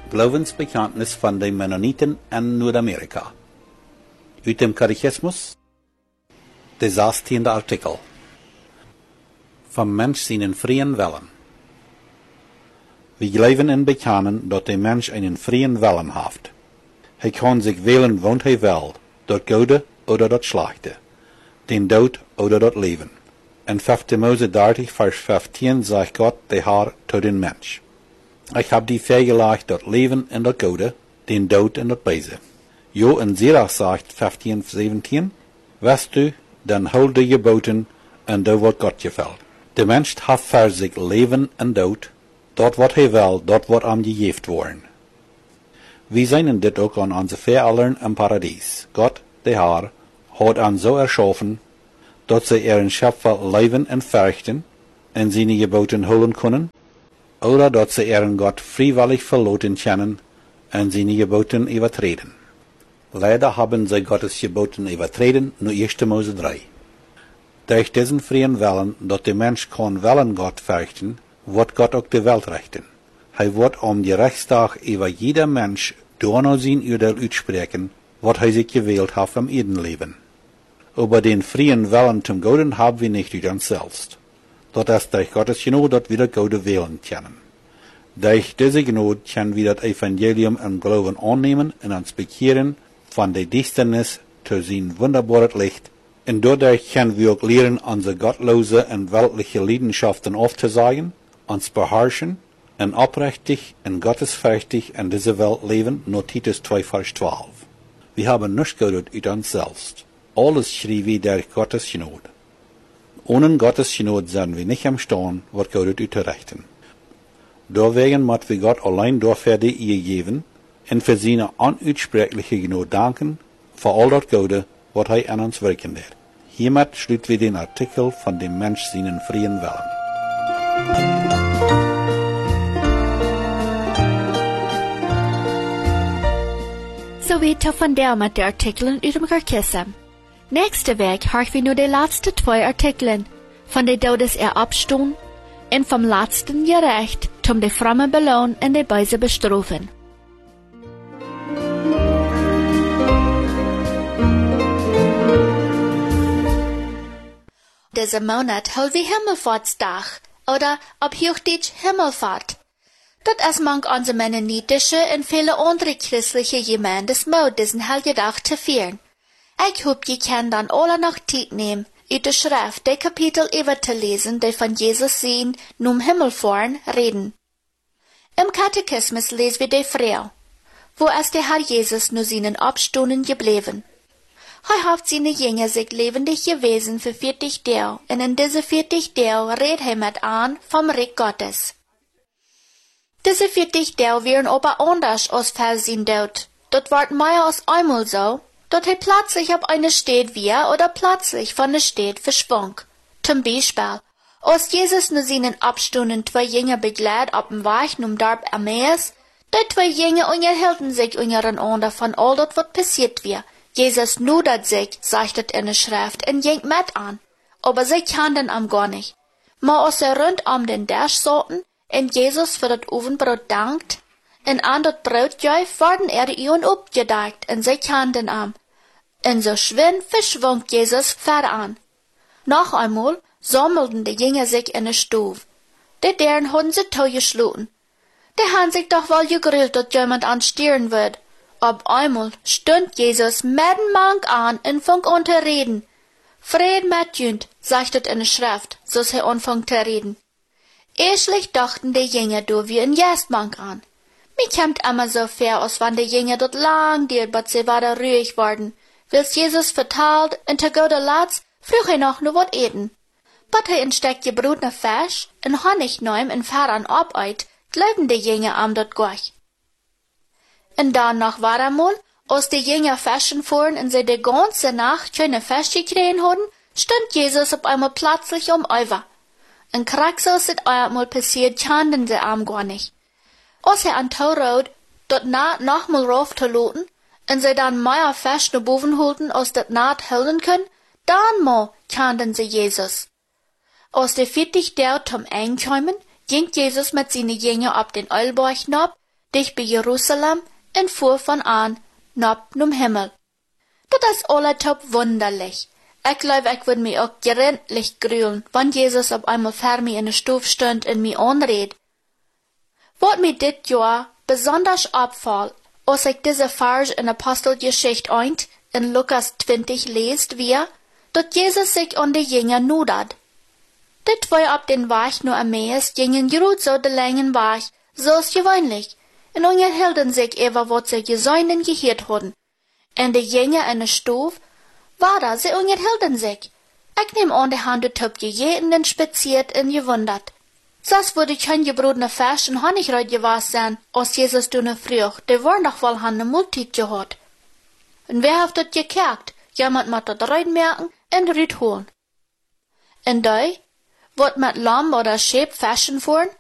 Glaubensbekenntnis van de Mennoniten in Noord-Amerika. Uit dem Katechismus, de 16e artikel. Vom Mensch seinen freien Willen. Wir glauben in bekennen, dat der Mensch einen freien Willen hat. Hij kann sich wählen, wann hij will, dat Gute oder dat Schlechte, den Tod oder dat Leben. In 5. Mose 30, Vers 15 sagt Gott, der Herr, zu den Mensch. Ich hab die festgelegt, dat Leben in dat Gute, den Tod in dat Böse. Jo in Sirach sagt 15, 17, weißt du, dann hol die Geboten und da wird Gott gefällt. Der Mensch hat für sich Leben und Tod, dort wat hij will, dort wird am gegeft worden. Wir sehen dit auch an onze Verältern im Paradies. Gott, der Herr, hat an so erschaffen, dat sie ihren Schöpfer leben und fürchten und seine Geboten holen können, oder dat sie ihren Gott freiwillig verlassen können und seine Geboten übertreten. Leider haben sie Gottes Geboten übertreten, nur 1. Mose 3. Durch diesen freien Willen, dat der Mensch kann wollen Gott fürchten, wird Gott auch die Welt richten. Hij wird die Rechtstag über jeder Mensch door sein Urteil uitspreken, wat hij sich gewählt hat vom Erdenleben. Aber den freien Willen zum Guten haben wir nicht durch uns selbst. Dat ist durch Gottes Gnade, dat wir das Gute wählen können. Durch diese Gnade können wir das Evangelium im Glauben annehmen und uns bekehren von der Dichternis zu sein wunderbares Licht. Und dadurch können wir auch lernen, unsere gottlose und weltliche Leidenschaften aufzusagen, uns beherrschen und aufrichtig und gottesfürchtig in dieser Welt leben, nur Titus 2, Vers 12. Wir haben nichts Gutes uit uns selbst. Alles schrieben wir durch Gottes Gnade. Ohne Gottes Gnade sind wir nicht imstande, was Gutes auszurichten. Deswegen müssen wir Gott allein dafür die Ehe geben und für seine unutsprechliche Gnade danken, für all das Gute, was er an uns wirken wird. Hiermit schließen wir den Artikel von dem Mensch seinen freien Willen. So wie von der mit den Artikeln uit dem Katechismus. Nächste Weg hören wir nur die letzten 2 Artikeln von der Todes Abstund und vom letzten Gerecht zum die fromme Belohn und die Böse bestrafen. Diesen Monat holen wir Himmelfahrtstag oder auf Hochdeutsch Himmelfahrt. Das ist manch unsere mennonitische und viele andere christliche Gemeindes Mode, diesen Helgetag zu feiern. Ich hoffe, ihr könnt dann alle noch Zeit nehmen, uit der Schrift die Kapitel über zu lesen, die von Jesus sehen, nun Himmelfahren reden. Im Katechismus lesen wir die Frau. Wo ist der Herr Jesus nur seinen Abstunden geblieben? Er hat seine Jünger sich lebendig gewesen für 40 Tage, und in diese 40 Tage redet er mit an vom Reich Gottes. Diese 40 Tage wären aber anders als für sein Tod. Das wird mehr als einmal so, dass er plötzlich auf eine Stadt war oder plötzlich von der Stadt verschwand. Zum Beispiel, als Jesus nur seinen Abstunden 2 Jünger begleitet auf dem Weg zum Dorf Emmaus, die 2 Jünger unterhielten sich untereinander von all das, was passiert war. Jesus nudert sich, sagt es in der Schrift, und ging mit an. Aber sie kannten ihn gar nicht. Maar als sie rund um den Tisch saßen, und Jesus für das Ofenbrot dankt, und an das Brot gab, wurden ihnen aufgedeckt, und sie kannten ihn. Und so verschwand Jesus voran. Noch einmal sammelten die Jünger sich in der Stube. Die deren hatten sie zugeschlossen. Die haben sich doch wohl gegrillt, dass jemand anstieren wird. Auf einmal stund Jesus mitten Mank an und fing an zu reden. Fried mit jünd, sagt es in der Schrift, so er anfing zu reden. Erstlich dachten die Jünger do wie ein Jestmank an. Mir kommt immer so fair, als wenn die Jünger dort lang diert, but sie waren ruhig worden. Wils Jesus vertalt, und zu guter Letzt frug er noch nur wat eten. But er entsteckt gebratene Fisch, und Honig neum und Faran abeit, glauben die Jünger am dort gleich. Und dann noch war einmal, als die Jünger fischen fuhren und sie die ganze Nacht schöne Fisch gekriegt hatten, stand Jesus auf einmal plötzlich über. Und krack so ist es einmal passiert, kannten sie am gar nicht. Als er an Taurot, dort naht nochmal rauf zu loten, und sie dann mehr Fisch nach boven holten, als das naht halten können, dann mal kannten sie Jesus. Als die 40 Tage zum Einkommen, ging Jesus mit seinen Jüngern ab den Ölberg ab, dicht bei Jerusalem en fuhr von an, nach num Himmel. Dat is alle top wunderlich. Ich glaube, ich würde mich auch gerendlich grühlen, wenn Jesus auf einmal vor mir in der Stube stund und mich anredet. Was mir dit Jahr besonders abfällt, als ich diese Vers in Apostelgeschichte 1 in Lukas 20 lest, wie, dass Jesus sich an die Jünger nudert. Dit war auf den Weg nur Emmaus gingen gerut so den langen Weg, so ist gewöhnlich, und unterhielten sich über was sie gesehen und gehört hatten. Und die Jünger in der Stube, war sie unterhielten sich. Ich nehm an, die haben dort gejeten und spaziert und gewundert. Das würde kein gebrodene Fisch und Honigreut gewesen sein, als Jesus dünne Frucht, die waren doch wohl an der Multit gehört. Und wer hat dort gekackt? Jemand muss dort reinmerken und rüt holen. Und die, wird mit Lamm oder Schäb Fischen fuhren,